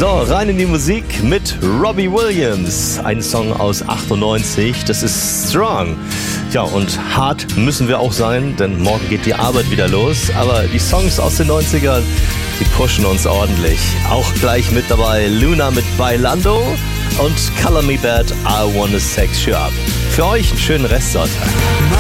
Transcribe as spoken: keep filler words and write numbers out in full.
So, rein in die Musik mit Robbie Williams. Ein Song aus achtundneunzig, das ist Strong. Ja, und hart müssen wir auch sein, denn morgen geht die Arbeit wieder los. Aber die Songs aus den neunzigern, die pushen uns ordentlich. Auch gleich mit dabei Luna mit Bailando und Color Me Bad, I Wanna Sex You Up. Für euch einen schönen Restsonntag.